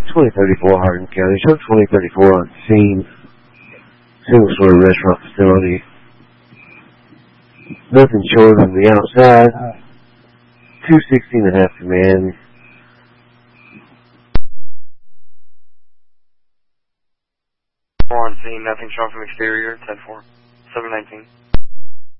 2034 Hardin County, show 2034 on scene. Single-story restaurant facility. Nothing short on the outside. 216.5 command. On scene, nothing short from exterior, 10-4, 719.